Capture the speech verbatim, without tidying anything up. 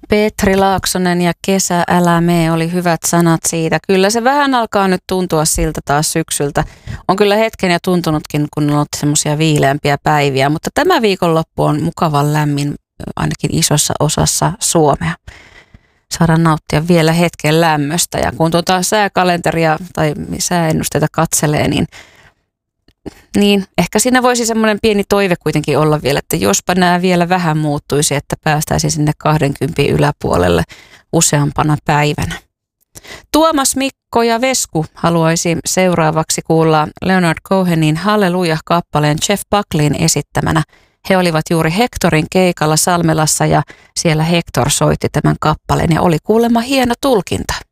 Petri Laaksonen ja Kesä älä mee oli hyvät sanat siitä. Kyllä se vähän alkaa nyt tuntua siltä taas syksyltä. On kyllä hetken ja tuntunutkin, kun on ollut semmoisia viileämpiä päiviä, mutta tämä viikonloppu on mukavan lämmin ainakin isossa osassa Suomea. Saadaan nauttia vielä hetken lämmöstä ja kun tuota sääkalenteria tai sääennusteita katselee, niin Niin, ehkä siinä voisi semmoinen pieni toive kuitenkin olla vielä, että jospa nämä vielä vähän muuttuisi, että päästäisiin sinne kaksikymmentä yläpuolelle useampana päivänä. Tuomas, Mikko ja Vesku haluaisi seuraavaksi kuulla Leonard Cohenin Halleluja-kappaleen Jeff Buckleyn esittämänä. He olivat juuri Hectorin keikalla Salmelassa ja siellä Hector soitti tämän kappaleen ja oli kuulemma hieno tulkinta.